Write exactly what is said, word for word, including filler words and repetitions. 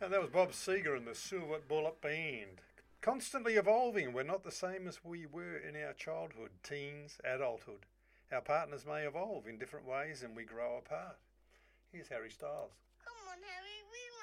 And that was Bob Seger and the Silver Bullet Band. Constantly evolving, we're not the same as we were in our childhood, teens, adulthood. Our partners may evolve in different ways and we grow apart. Here's Harry Styles. Come on, Harry, we